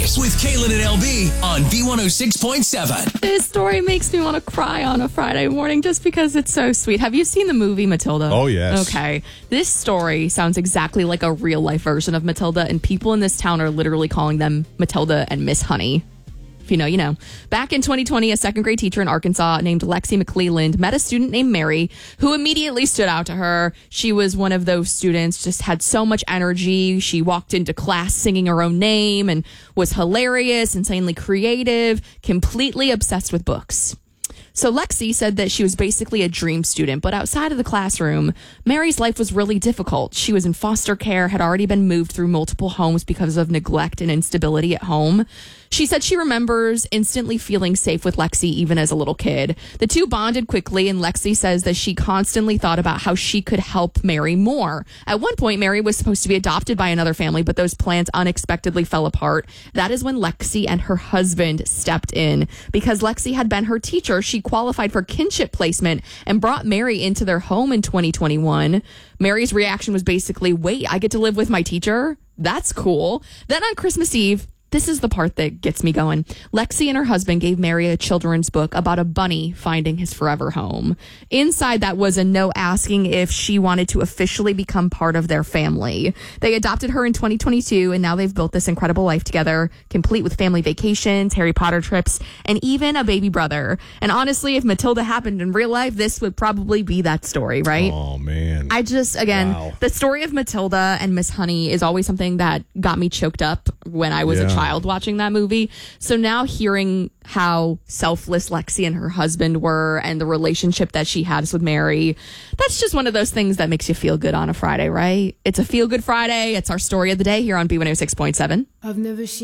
Mornings with Kaylin and LB on B106.7. This story makes me want to cry on a Friday morning just because it's so sweet. Have you seen the movie Matilda? Oh, yes. Okay. This story sounds exactly like a real life version of Matilda, and people in this town are literally calling them Matilda and Miss Honey. If you know, you know. Back in 2020, a second grade teacher in Arkansas named Lexi McClelland met a student named Mary who immediately stood out to her. She was one of those students, just had so much energy. She walked into class singing her own name and was hilarious, insanely creative, completely obsessed with books. So Lexi said that she was basically a dream student, but outside of the classroom, Mary's life was really difficult. She was in foster care, had already been moved through multiple homes because of neglect and instability at home. She said she remembers instantly feeling safe with Lexi even as a little kid. The two bonded quickly, and Lexi says that she constantly thought about how she could help Mary more. At one point, Mary was supposed to be adopted by another family, but those plans unexpectedly fell apart. That is when Lexi and her husband stepped in. Because Lexi had been her teacher, she qualified for kinship placement and brought Mary into their home in 2021. Mary's reaction was basically, wait, I get to live with my teacher? That's cool. Then on Christmas Eve, this is the part that gets me going. Lexi and her husband gave Mary a children's book about a bunny finding his forever home. Inside that was a note asking if she wanted to officially become part of their family. They adopted her in 2022, and now they've built this incredible life together, complete with family vacations, Harry Potter trips, and even a baby brother. And honestly, if Matilda happened in real life, this would probably be that story, right? Oh, man. I just, again, Wow. The story of Matilda and Miss Honey is always something that got me choked up when I was a child watching that movie. So now hearing how selfless Lexi and her husband were and the relationship that she has with Mary, that's just one of those things that makes you feel good on a Friday, right? It's a feel good Friday. It's our story of the day here on B106.7. I've never seen